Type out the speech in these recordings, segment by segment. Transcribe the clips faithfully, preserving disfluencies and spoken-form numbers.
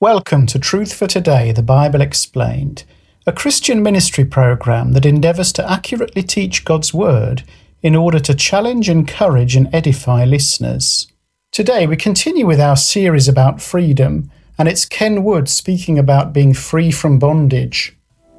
Welcome to Truth for Today, the Bible Explained, a Christian ministry program that endeavours to accurately teach God's Word in order to challenge, encourage and edify listeners. Today we continue with our series about freedom, and it's Ken Wood speaking about being free from bondage.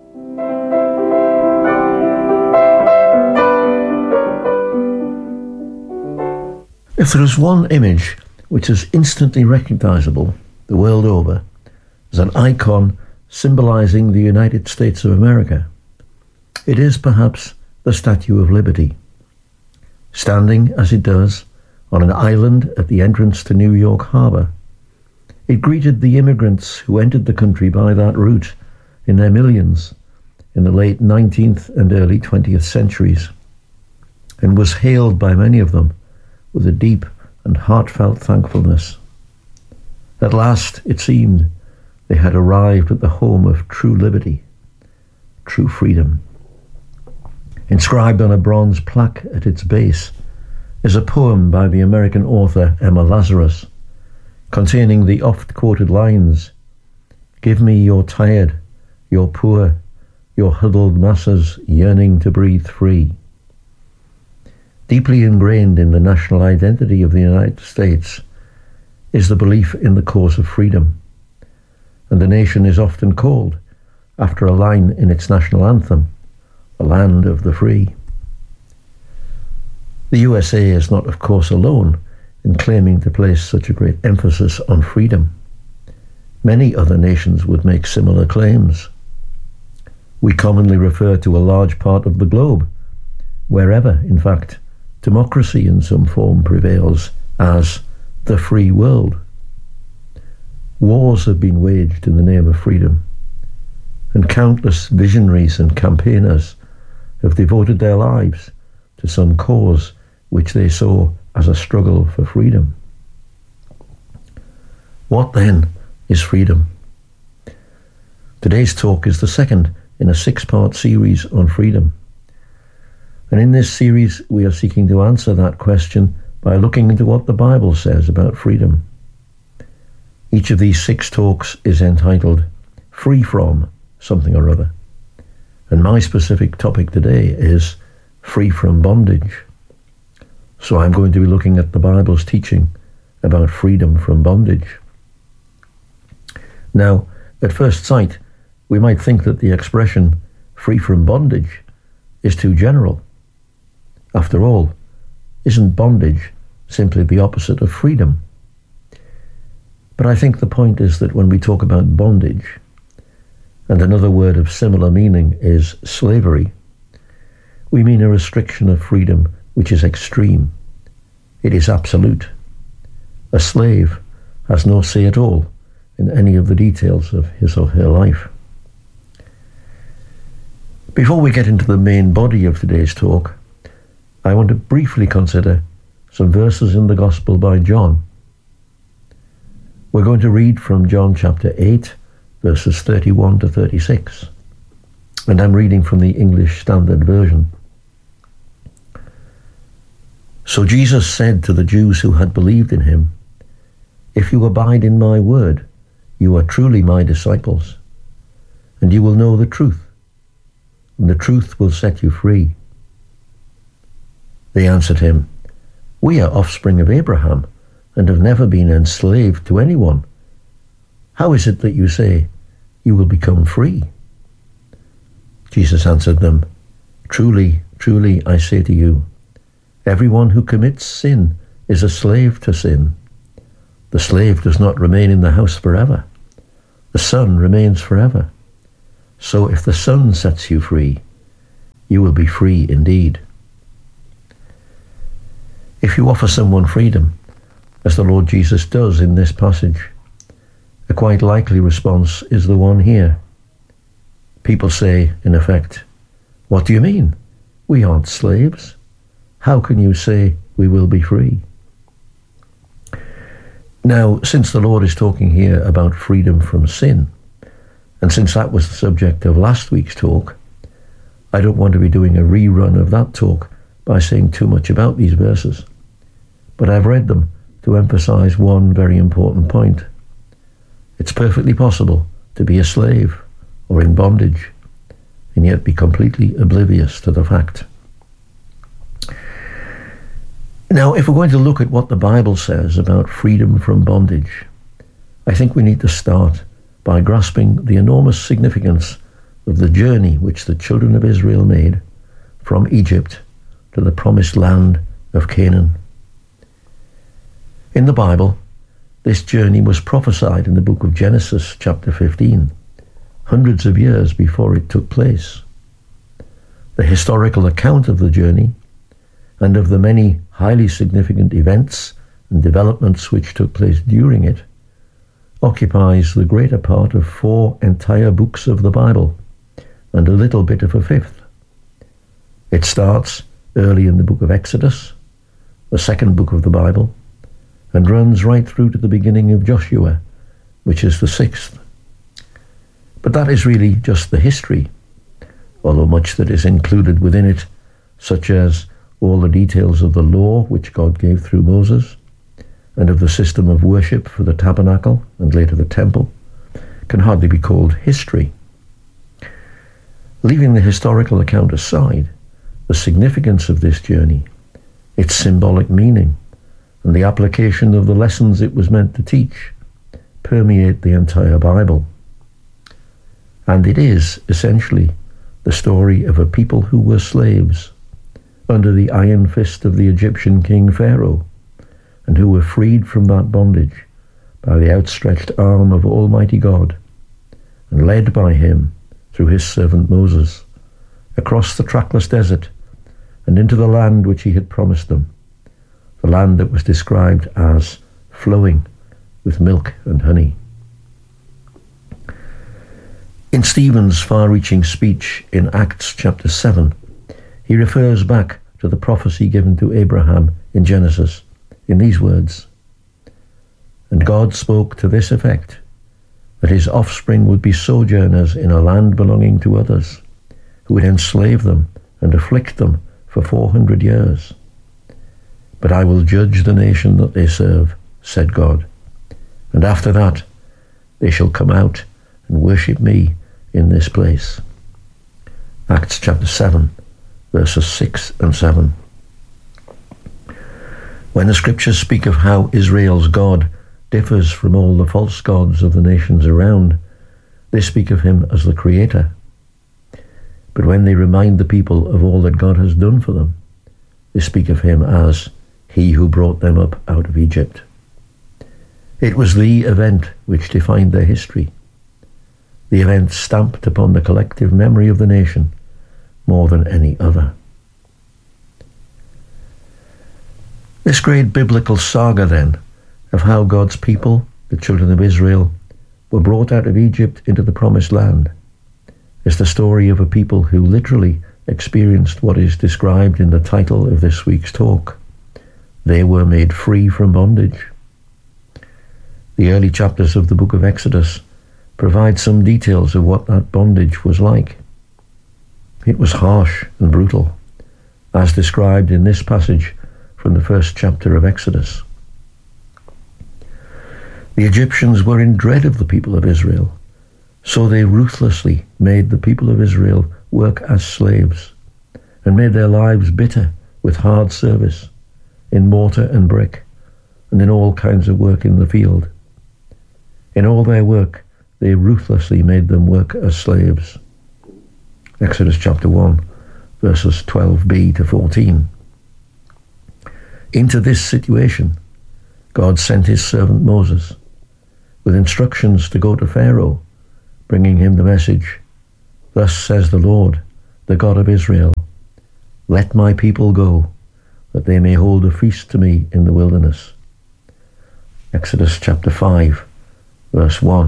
If there is one image which is instantly recognisable the world over as an icon symbolising the United States of America, it is perhaps the Statue of Liberty. Standing, as it does, on an island at the entrance to New York Harbour, it greeted the immigrants who entered the country by that route in their millions in the late nineteenth and early twentieth centuries, and was hailed by many of them with a deep and heartfelt thankfulness. At last, it seemed, they had arrived at the home of true liberty, true freedom. Inscribed on a bronze plaque at its base is a poem by the American author Emma Lazarus, containing the oft-quoted lines, "Give me your tired, your poor, your huddled masses yearning to breathe free." Deeply ingrained in the national identity of the United States is the belief in the cause of freedom, and the nation is often called after a line in its national anthem, "A land of the free." The U S A is not, of course, alone in claiming to place such a great emphasis on freedom. Many other nations would make similar claims. We commonly refer to a large part of the globe, wherever, in fact, democracy in some form prevails, as the free world. Wars have been waged in the name of freedom, and countless visionaries and campaigners have devoted their lives to some cause which they saw as a struggle for freedom. What then is freedom? Today's talk is the second in a six-part series on freedom. And in this series, we are seeking to answer that question by looking into what the Bible says about freedom. Each of these six talks is entitled Free From Something or Other. And my specific topic today is Free from Bondage. So I'm going to be looking at the Bible's teaching about freedom from bondage. Now, at first sight, we might think that the expression free from bondage is too general. After all, isn't bondage simply the opposite of freedom? But I think the point is that when we talk about bondage, and another word of similar meaning is slavery, we mean a restriction of freedom which is extreme. It is absolute. A slave has no say at all in any of the details of his or her life. Before we get into the main body of today's talk, I want to briefly consider some verses in the Gospel by John. We're going to read from John chapter eight, verses thirty-one to thirty-six, and I'm reading from the English Standard Version. So Jesus said to the Jews who had believed in him, "If you abide in my word, you are truly my disciples, and you will know the truth, and the truth will set you free." They answered him, "We are offspring of Abraham and have never been enslaved to anyone. How is it that you say you will become free?" Jesus answered them, "Truly, truly, I say to you, everyone who commits sin is a slave to sin. The slave does not remain in the house forever. The Son remains forever. So if the Son sets you free, you will be free indeed." If you offer someone freedom, as the Lord Jesus does in this passage, a quite likely response is the one here. People say, in effect, "What do you mean? We aren't slaves. How can you say we will be free?" Now, since the Lord is talking here about freedom from sin, and since that was the subject of last week's talk, I don't want to be doing a rerun of that talk by saying too much about these verses. But I've read them to emphasize one very important point. It's perfectly possible to be a slave or in bondage and yet be completely oblivious to the fact. Now, if we're going to look at what the Bible says about freedom from bondage, I think we need to start by grasping the enormous significance of the journey which the children of Israel made from Egypt to the promised land of Canaan. In the Bible, this journey was prophesied in the book of Genesis, chapter fifteen, hundreds of years before it took place. The historical account of the journey and of the many highly significant events and developments which took place during it occupies the greater part of four entire books of the Bible and a little bit of a fifth. It starts early in the book of Exodus, the second book of the Bible, and runs right through to the beginning of Joshua, which is the sixth. But that is really just the history, although much that is included within it, such as all the details of the law which God gave through Moses, and of the system of worship for the tabernacle and later the temple, can hardly be called history. Leaving the historical account aside, the significance of this journey, its symbolic meaning, and the application of the lessons it was meant to teach permeate the entire Bible. And it is, essentially, the story of a people who were slaves under the iron fist of the Egyptian king Pharaoh, and who were freed from that bondage by the outstretched arm of Almighty God, and led by him through his servant Moses across the trackless desert and into the land which he had promised them, the land that was described as flowing with milk and honey. In Stephen's far-reaching speech in Acts chapter seven, he refers back to the prophecy given to Abraham in Genesis in these words, "And God spoke to this effect, that his offspring would be sojourners in a land belonging to others, who would enslave them and afflict them for four hundred years. But I will judge the nation that they serve, said God, and after that they shall come out and worship me in this place." Acts chapter seven, verses six and seven. When the scriptures speak of how Israel's God differs from all the false gods of the nations around, they speak of him as the creator. But when they remind the people of all that God has done for them, they speak of him as he who brought them up out of Egypt. It was the event which defined their history, the event stamped upon the collective memory of the nation more than any other. This great biblical saga, then, of how God's people, the children of Israel, were brought out of Egypt into the promised land, is the story of a people who literally experienced what is described in the title of this week's talk. They were made free from bondage. The early chapters of the book of Exodus provide some details of what that bondage was like. It was harsh and brutal, as described in this passage from the first chapter of Exodus. The Egyptians were in dread of the people of Israel, so they ruthlessly made the people of Israel work as slaves and made their lives bitter with hard service in mortar and brick and in all kinds of work in the field. In all their work, they ruthlessly made them work as slaves. Exodus chapter one, verses twelve b to fourteen. Into this situation, God sent his servant Moses with instructions to go to Pharaoh, bringing him the message, "Thus says the Lord, the God of Israel, let my people go, that they may hold a feast to me in the wilderness." Exodus chapter five, verse one.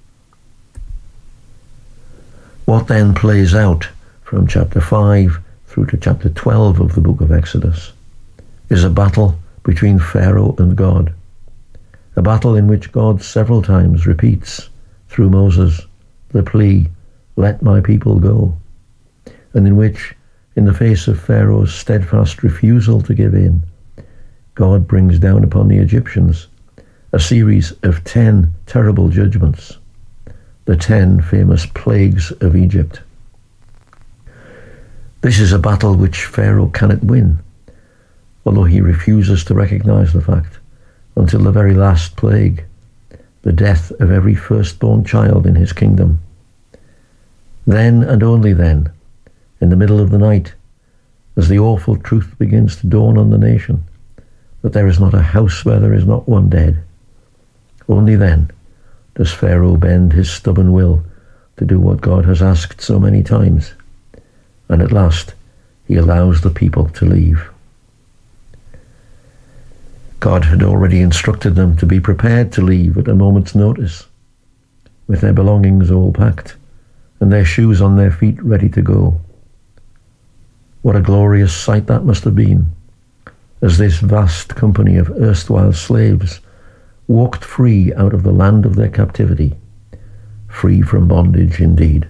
What then plays out from chapter five through to chapter twelve of the book of Exodus is a battle between Pharaoh and God, a battle in which God several times repeats through Moses the plea, "Let my people go," and in which, in the face of Pharaoh's steadfast refusal to give in, God brings down upon the Egyptians a series of ten terrible judgments, the ten famous plagues of Egypt. This is a battle which Pharaoh cannot win, although he refuses to recognize the fact until the very last plague, the death of every firstborn child in his kingdom. Then and only then, in the middle of the night, as the awful truth begins to dawn on the nation, that there is not a house where there is not one dead, only then does Pharaoh bend his stubborn will to do what God has asked so many times, and at last he allows the people to leave. God had already instructed them to be prepared to leave at a moment's notice, with their belongings all packed and their shoes on their feet ready to go. What a glorious sight that must have been, as this vast company of erstwhile slaves walked free out of the land of their captivity, free from bondage indeed.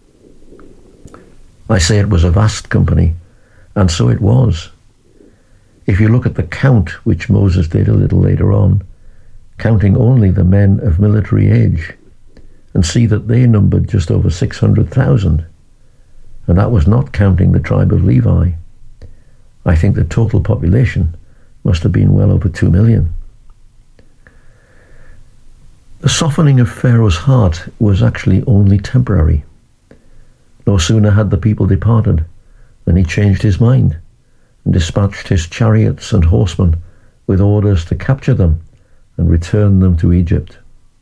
I say it was a vast company, and so it was. If you look at the count which Moses did a little later on, counting only the men of military age, and see that they numbered just over six hundred thousand, and that was not counting the tribe of Levi, I think the total population must have been well over two million. The softening of Pharaoh's heart was actually only temporary. No sooner had the people departed than he changed his mind and dispatched his chariots and horsemen with orders to capture them and return them to Egypt.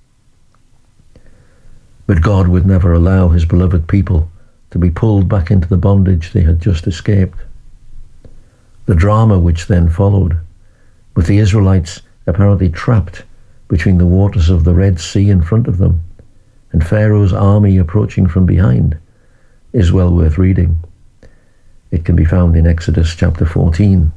But God would never allow his beloved people to be pulled back into the bondage they had just escaped. The drama which then followed, with the Israelites apparently trapped between the waters of the Red Sea in front of them and Pharaoh's army approaching from behind, is well worth reading. It can be found in Exodus chapter fourteen.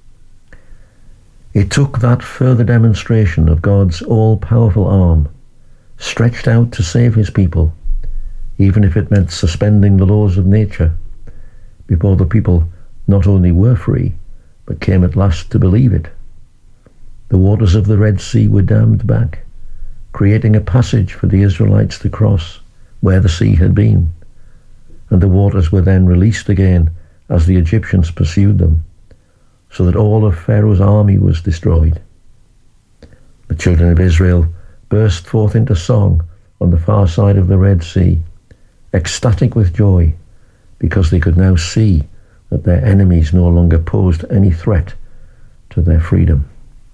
It took that further demonstration of God's all-powerful arm, stretched out to save his people, even if it meant suspending the laws of nature, before the people not only were free, but came at last to believe it. The waters of the Red Sea were dammed back, creating a passage for the Israelites to cross where the sea had been, and the waters were then released again as the Egyptians pursued them, so that all of Pharaoh's army was destroyed. The children of Israel burst forth into song on the far side of the Red Sea, ecstatic with joy, because they could now see that their enemies no longer posed any threat to their freedom.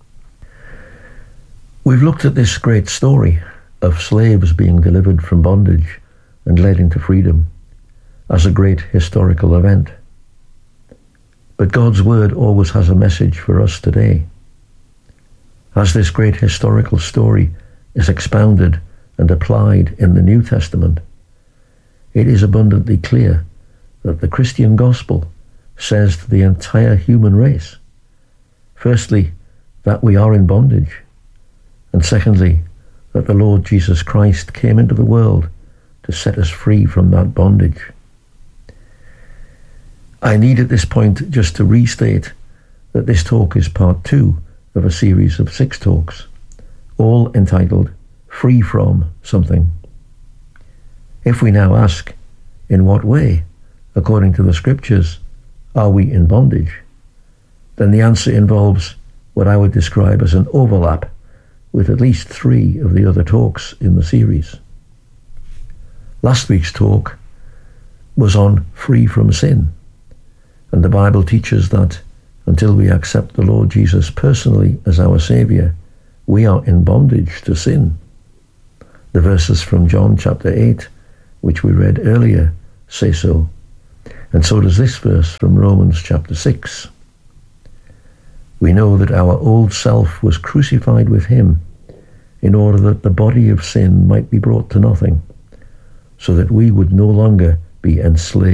We've looked at this great story of slaves being delivered from bondage and led into freedom as a great historical event. But God's word always has a message for us today. As this great historical story is expounded and applied in the New Testament, it is abundantly clear that the Christian gospel says to the entire human race, firstly, that we are in bondage, and secondly, that the Lord Jesus Christ came into the world to set us free from that bondage. I need at this point just to restate that this talk is part two of a series of six talks, all entitled Free From Something. If we now ask, in what way, according to the scriptures, are we in bondage? Then the answer involves what I would describe as an overlap with at least three of the other talks in the series. Last week's talk was on free from sin, and the Bible teaches that until we accept the Lord Jesus personally as our Saviour, we are in bondage to sin. The verses from John chapter eight, which we read earlier, say so, and so does this verse from Romans chapter six. We know that our old self was crucified with him in order that the body of sin might be brought to nothing, so that we would no longer be enslaved